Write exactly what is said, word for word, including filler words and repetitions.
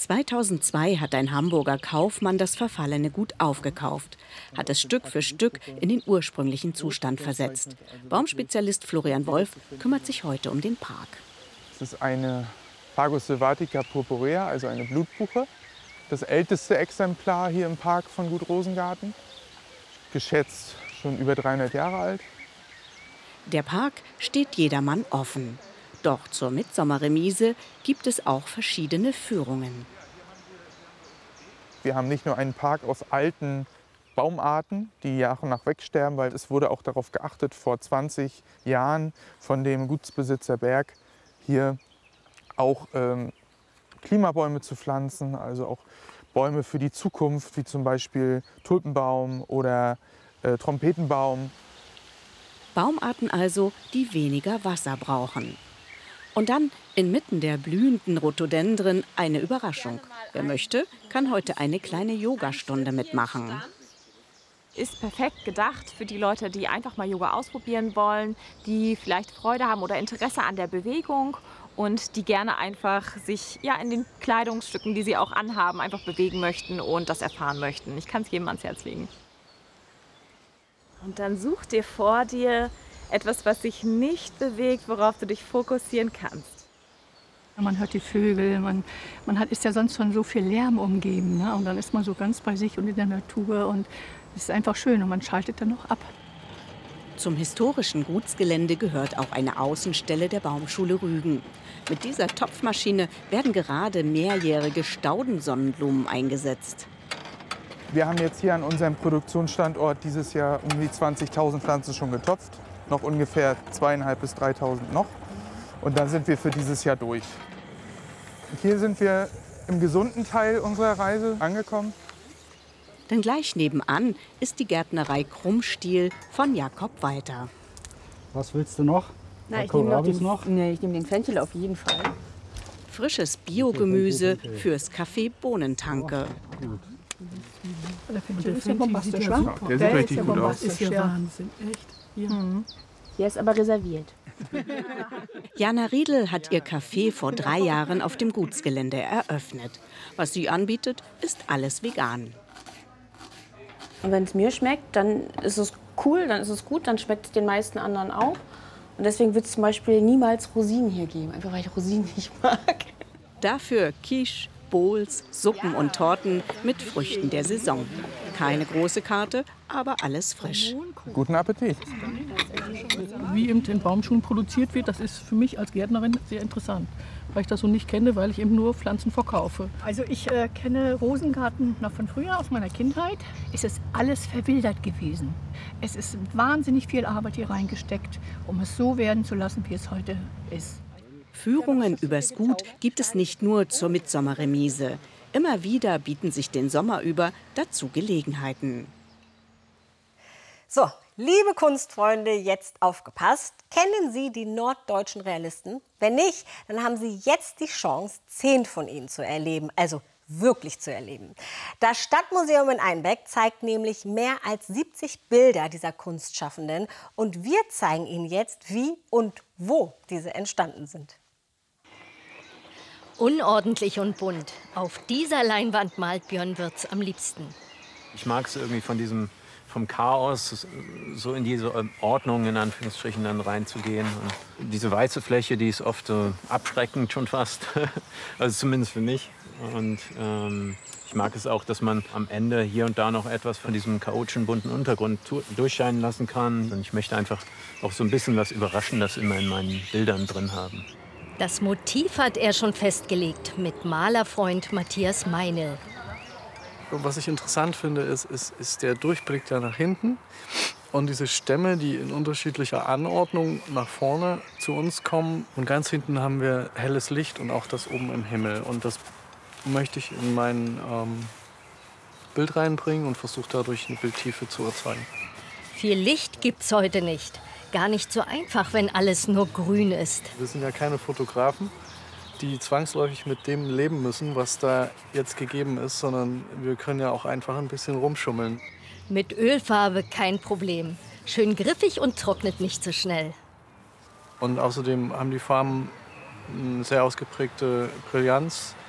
zweitausendzwei hat ein Hamburger Kaufmann das verfallene Gut aufgekauft, hat es Stück für Stück in den ursprünglichen Zustand versetzt. Baumspezialist Florian Wolf kümmert sich heute um den Park. Es ist eine Fagus sylvatica purpurea, also eine Blutbuche. Das älteste Exemplar hier im Park von Gut Rosengarten. Geschätzt schon über dreihundert Jahre alt. Der Park steht jedermann offen. Doch zur Mitsommerremise gibt es auch verschiedene Führungen. Wir haben nicht nur einen Park aus alten Baumarten, die nach und nach wegsterben, weil es wurde auch darauf geachtet, vor zwanzig Jahren von dem Gutsbesitzer Berg hier auch ähm, Klimabäume zu pflanzen, also auch Bäume für die Zukunft, wie zum Beispiel Tulpenbaum oder äh, Trompetenbaum. Baumarten also, die weniger Wasser brauchen. Und dann inmitten der blühenden Rhododendren eine Überraschung. Wer möchte, kann heute eine kleine Yogastunde mitmachen. Ist perfekt gedacht für die Leute, die einfach mal Yoga ausprobieren wollen, die vielleicht Freude haben oder Interesse an der Bewegung und die gerne einfach sich ja, in den Kleidungsstücken, die sie auch anhaben, einfach bewegen möchten und das erfahren möchten. Ich kann es jedem ans Herz legen. Und dann such dir vor dir etwas, was sich nicht bewegt, worauf du dich fokussieren kannst. Man hört die Vögel, man, man hat, ist ja sonst von so viel Lärm umgeben. Ne? Und dann ist man so ganz bei sich und in der Natur. Und es ist einfach schön und man schaltet dann noch ab. Zum historischen Gutsgelände gehört auch eine Außenstelle der Baumschule Rügen. Mit dieser Topfmaschine werden gerade mehrjährige Staudensonnenblumen eingesetzt. Wir haben jetzt hier an unserem Produktionsstandort dieses Jahr um die zwanzigtausend Pflanzen schon getopft. Noch ungefähr zweitausendfünfhundert bis dreitausend noch. Und dann sind wir für dieses Jahr durch. Und hier sind wir im gesunden Teil unserer Reise angekommen. Denn gleich nebenan ist die Gärtnerei Krummstiel von Jakob Walter. Was willst du noch? Na, ich nehme noch den, noch? Nee, ich nehme den Fenchel auf jeden Fall. Frisches Biogemüse fürs Café Bohnentanke. Gut. Der Fenchel ist ja bombastisch, wa? Der sieht richtig gut aus. Das ist ja Wahnsinn, echt. Ja. Mhm. Der ist aber reserviert. Jana Riedl hat ihr Café vor drei Jahren auf dem Gutsgelände eröffnet. Was sie anbietet, ist alles vegan. Und wenn es mir schmeckt, dann ist es cool, dann ist es gut, dann schmeckt es den meisten anderen auch. Und deswegen wird es zum Beispiel niemals Rosinen hier geben, einfach weil ich Rosinen nicht mag. Dafür Quiche, Bowls, Suppen und Torten mit Früchten der Saison. Keine große Karte, aber alles frisch. Guten Appetit. Wie eben in Baumschulen produziert wird, das ist für mich als Gärtnerin sehr interessant, weil ich das so nicht kenne, weil ich eben nur Pflanzen verkaufe. Also ich äh, kenne Rosengarten noch von früher, aus meiner Kindheit. Es ist alles verwildert gewesen. Es ist wahnsinnig viel Arbeit hier reingesteckt, um es so werden zu lassen, wie es heute ist. Führungen übers Gut gibt es nicht nur zur Mitsommerremise. Immer wieder bieten sich den Sommer über dazu Gelegenheiten. So, liebe Kunstfreunde, jetzt aufgepasst. Kennen Sie die norddeutschen Realisten? Wenn nicht, dann haben Sie jetzt die Chance, zehn von ihnen zu erleben, also wirklich zu erleben. Das Stadtmuseum in Einbeck zeigt nämlich mehr als siebzig Bilder dieser Kunstschaffenden. Und wir zeigen Ihnen jetzt, wie und wo diese entstanden sind. Unordentlich und bunt. Auf dieser Leinwand malt Björn Wirz am liebsten. Ich mag es irgendwie von diesem, vom Chaos, so in diese Ordnung in Anführungsstrichen dann reinzugehen. Und diese weiße Fläche, die ist oft so abschreckend schon fast, also zumindest für mich. Und ähm, ich mag es auch, dass man am Ende hier und da noch etwas von diesem chaotischen, bunten Untergrund durchscheinen lassen kann. Und ich möchte einfach auch so ein bisschen was Überraschendes immer in meinen Bildern drin haben. Das Motiv hat er schon festgelegt mit Malerfreund Matthias Meinl. Was ich interessant finde, ist, ist, ist der Durchblick da nach hinten und diese Stämme, die in unterschiedlicher Anordnung nach vorne zu uns kommen. Und ganz hinten haben wir helles Licht und auch das oben im Himmel. Und das möchte ich in mein ähm, Bild reinbringen und versuche dadurch eine Bildtiefe zu erzeugen. Viel Licht gibt's heute nicht. Gar nicht so einfach, wenn alles nur grün ist. Wir sind ja keine Fotografen, die zwangsläufig mit dem leben müssen, was da jetzt gegeben ist, sondern wir können ja auch einfach ein bisschen rumschummeln. Mit Ölfarbe kein Problem. Schön griffig und trocknet nicht so schnell. Und außerdem haben die Farben eine sehr ausgeprägte Brillanz.